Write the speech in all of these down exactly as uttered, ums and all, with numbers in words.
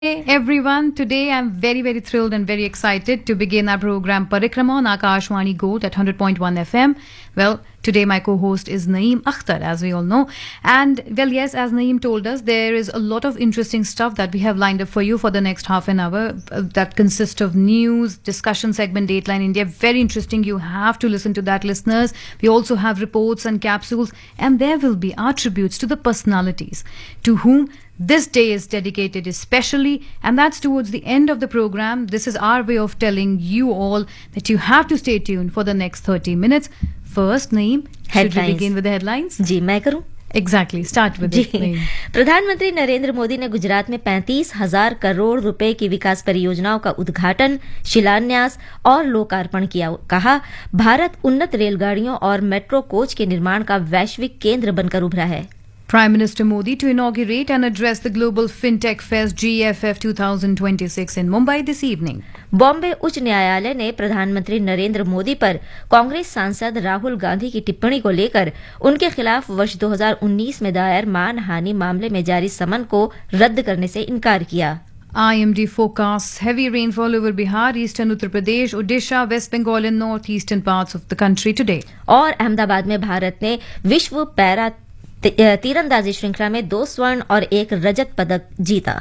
Hey everyone, today I'm very very thrilled and very excited to begin our program Parikrama on Akashwani Gold at one hundred point one F M. Well, today my co-host is Naeem Akhtar, as we all know. And well, yes, as Naeem told us, there is a lot of interesting stuff that we have lined up for you for the next half an hour uh, that consists of news, discussion segment, Dateline India. Very interesting. You have to listen to that, listeners. We also have reports and capsules, and there will be our tributes to the personalities to whom this day is dedicated especially, and that's towards the end of the program. This is our way of telling you all that you have to stay tuned for the next thirty minutes. First, Naeem, should we begin with the headlines? जी मैं करूं? Exactly, start with ji it, Naeem. प्रधानमंत्री नरेंद्र मोदी ने गुजरात में पैंतीस हजार करोड़ रुपए की विकास परियोजनाओं का उद्घाटन, शिलान्यास और लोकार्पण किया। कहा, भारत उन्नत रेलगाड़ियों और मेट्रो कोच के निर्माण का वैश्विक केंद्र बनकर उभरा है। Prime Minister Modi to inaugurate and address the Global FinTech Fest G F F twenty twenty-six in Mumbai this evening. Bombay उच्च न्यायालय ने प्रधानमंत्री नरेंद्र मोदी पर कांग्रेस सांसद राहुल गांधी की टिप्पणी को लेकर उनके खिलाफ वर्ष दो हज़ार उन्नीस में दायर मानहानि मामले में जारी समन को रद्द करने से इनकार किया। I M D forecasts heavy rainfall over Bihar, eastern Uttar Pradesh, Odisha, West Bengal and northeastern parts of the country today. और अहमदाबाद में भारत ने विश्व पैरा तीरंदाजी श्रृंखला में दो स्वर्ण और एक रजत पदक जीता।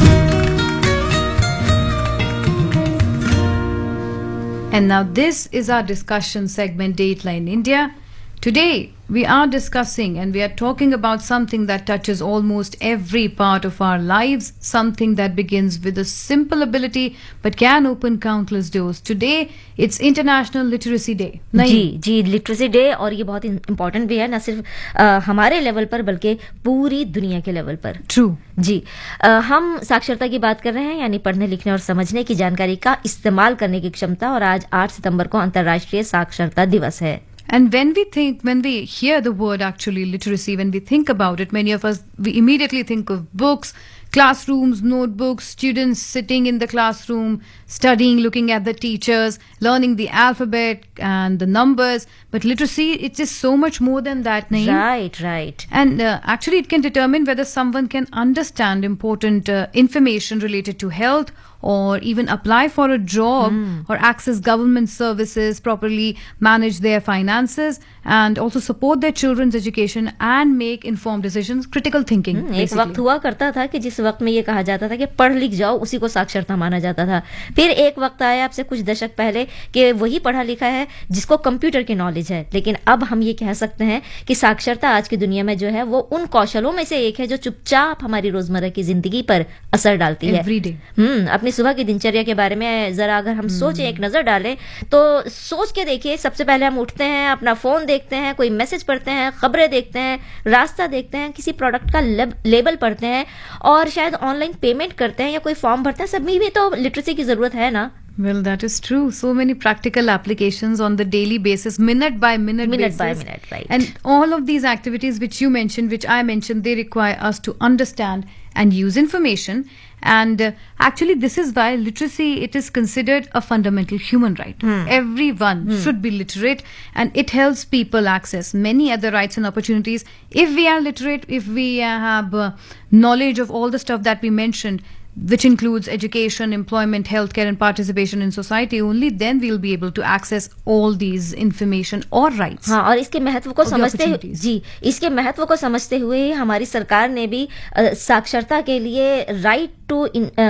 And now this is our discussion segment, Dateline India. Today we are discussing and we are talking about something that touches almost every part of our lives, something that begins with a simple ability but can open countless doors. Today it's International Literacy Day. Ji ji literacy day, और ये बहुत important भी है, न सिर्फ आ, हमारे level पर बल्कि पूरी दुनिया के लेवल पर। ट्रू जी आ, हम साक्षरता की बात कर रहे हैं, यानी पढ़ने लिखने और समझने की जानकारी का इस्तेमाल करने की क्षमता, और आज आठ सितंबर को अंतर्राष्ट्रीय साक्षरता दिवस है। And when we think, when we hear the word actually literacy, when we think about it, many of us, we immediately think of books, classrooms, notebooks, students sitting in the classroom, studying, looking at the teachers, learning the alphabet and the numbers. But literacy, it is so much more than that, Naeem. Right, right. And uh, actually it can determine whether someone can understand important uh, information related to health, or even apply for a job, mm. or access government services, properly manage their finances, and also support their children's education and make informed decisions, critical thinking. hmm, एक वक्त हुआ करता था कि जिस वक्त में ये कहा जाता था कि पढ़ लिख जाओ, उसी को साक्षरता माना जाता था। फिर एक वक्त आया आपसे कुछ दशक पहले कि वही पढ़ा लिखा है जिसको कंप्यूटर की नॉलेज है। लेकिन अब हम ये कह सकते हैं कि साक्षरता आज की दुनिया में जो है वो उन कौशलों में से एक है जो चुपचाप हमारी रोजमर्रा की जिंदगी पर असर डालती है। Every day. हम्म अपनी सुबह की दिनचर्या के बारे में जरा अगर हम सोचें, एक नजर डालें, तो सोच के देखिए, सबसे पहले हम उठते हैं, अपना फोन देखते हैं, कोई मैसेज पढ़ते हैं, खबरें देखते हैं, रास्ता देखते हैं, किसी प्रोडक्ट का लेबल पढ़ते हैं, और शायद ऑनलाइन पेमेंट करते हैं या कोई फॉर्म भरते हैं। सभी में तो लिटरेसी की जरूरत है ना। Well, that is true. So many practical applications on the daily basis, minute by minute, minute basis. by minute, right? And all of these activities which you mentioned, which I mentioned, they require us to understand and use information. And uh, actually, this is why literacy, it is considered a fundamental human right. Hmm. Everyone hmm. should be literate, and it helps people access many other rights and opportunities. If we are literate, if we uh, have uh, knowledge of all the stuff that we mentioned, which includes education, employment, healthcare and participation in society, only then we'll be able to access all these information or rights. हाँ, और इसके महत्व को समझते हुए जी इसके महत्व को समझते हुए ही हमारी सरकार ने भी साक्षरता के लिए राइट टू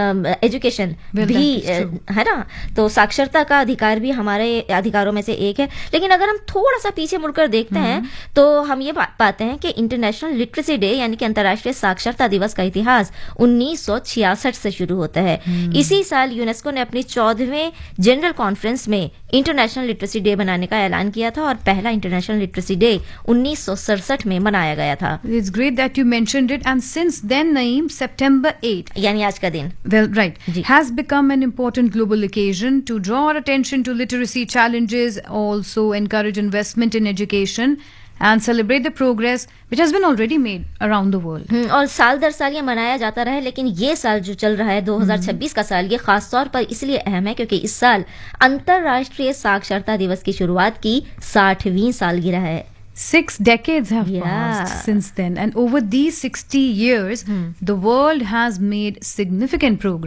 एजुकेशन भी है ना, तो साक्षरता का अधिकार भी हमारे अधिकारों में से एक है। लेकिन अगर हम थोड़ा सा पीछे मुड़कर देखते हैं तो हम ये पाते हैं कि इंटरनेशनल लिटरेसी डे यानी कि अंतर्राष्ट्रीय साक्षरता दिवस का इतिहास उन्नीस सौ छियासठ से शुरू होता है। इसी साल यूनेस्को ने अपनी चौदहवें जनरल कॉन्फ्रेंस में इंटरनेशनल लिटरेसी डे बनाने का ऐलान किया था, और पहला इंटरनेशनल लिटरेसी डे उन्नीस सौ सड़सठ में मनाया गया था। It's great that you mentioned it, and since then, Naeem, September eighth, यानी आज का दिन, well, right, has become an important global occasion to draw our attention to literacy challenges, also encourage investment in education, and celebrate the progress which has been already made around the world. और साल दर साल ये मनाया जाता रहा है, लेकिन ये साल जो चल रहा है दो हज़ार छब्बीस का साल, ये खास तौर पर इसलिए अहम है क्योंकि इस साल अंतर्राष्ट्रीय साक्षरता दिवस की शुरुआत की साठवीं सालगिरह है। Six decades have Yeah. passed since then, and over these sixty years, the world has made significant progress.